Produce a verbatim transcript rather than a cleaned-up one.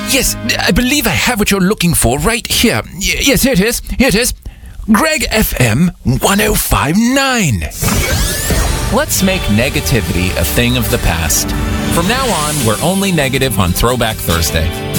yes, I believe I have what you're looking for right here. Y- yes, here it is. Here it is. Greg F M one oh five point nine. Let's make negativity a thing of the past. From now on, we're only negative on Throwback Thursday.